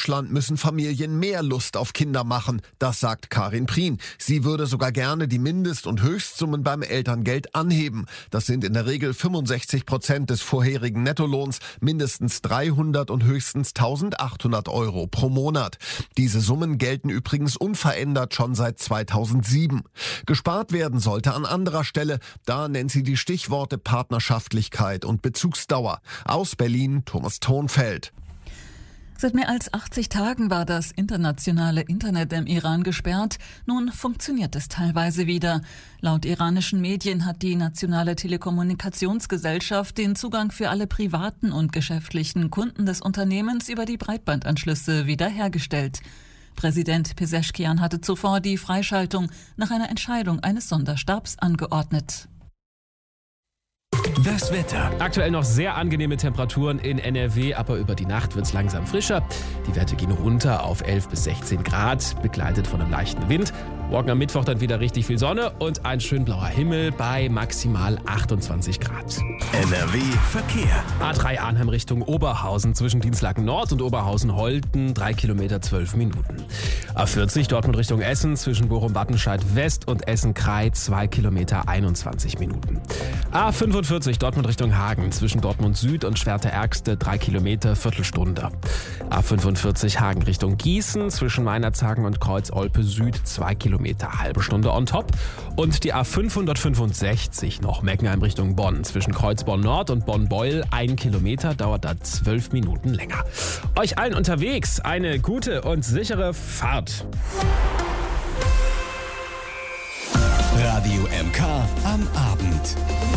Deutschland müssen Familien mehr Lust auf Kinder machen. Das sagt Karin Prien. Sie würde sogar gerne die Mindest- und Höchstsummen beim Elterngeld anheben. Das sind in der Regel 65% des vorherigen Nettolohns, mindestens 300 und höchstens 1.800 Euro pro Monat. Diese Summen gelten übrigens unverändert schon seit 2007. Gespart werden sollte an anderer Stelle. Da nennt sie die Stichworte Partnerschaftlichkeit und Bezugsdauer. Aus Berlin, Thomas Thonfeld. Seit mehr als 80 Tagen war das internationale Internet im Iran gesperrt. Nun funktioniert es teilweise wieder. Laut iranischen Medien hat die Nationale Telekommunikationsgesellschaft den Zugang für alle privaten und geschäftlichen Kunden des Unternehmens über die Breitbandanschlüsse wiederhergestellt. Präsident Pezeshkian hatte zuvor die Freischaltung nach einer Entscheidung eines Sonderstabs angeordnet. Das Wetter. Aktuell noch sehr angenehme Temperaturen in NRW, aber über die Nacht wird es langsam frischer. Die Werte gehen runter auf 11 bis 16 Grad, begleitet von einem leichten Wind. Morgen am Mittwoch dann wieder richtig viel Sonne und ein schön blauer Himmel bei maximal 28 Grad. NRW Verkehr. A3 Arnhem Richtung Oberhausen zwischen Dinslaken Nord und Oberhausen-Holten 3 Kilometer 12 Minuten. A40 Dortmund Richtung Essen zwischen Bochum-Wattenscheid West und Essen-Kraai 2 Kilometer 21 Minuten. A45 Dortmund Richtung Hagen zwischen Dortmund Süd und Schwerte-Ergste 3 Kilometer Viertelstunde. A45 Hagen Richtung Gießen zwischen Meinerzhagen und Kreuz-Olpe Süd 2 Kilometer halbe Stunde on top. Und die A565 noch Meckenheim Richtung Bonn zwischen Kreuzborn Nord und Bonn-Beuel 1 Kilometer, dauert da 12 Minuten länger. Euch allen unterwegs eine gute und sichere Fahrt. Radio MK am Abend.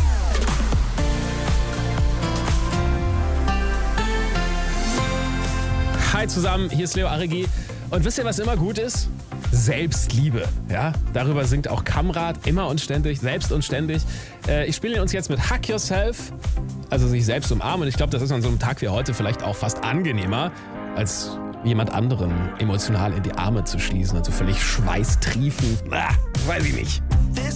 Hi zusammen, hier ist Leo Aregi. Und wisst ihr, was immer gut ist? Selbstliebe. Ja? Darüber singt auch Kamrat immer und ständig, selbst und ständig. Ich spiele uns jetzt mit Hug Yourself, also sich selbst umarmen. Und ich glaube, das ist an so einem Tag wie heute vielleicht auch fast angenehmer, als jemand anderen emotional in die Arme zu schließen. Also völlig schweißtriefend. Weiß ich nicht.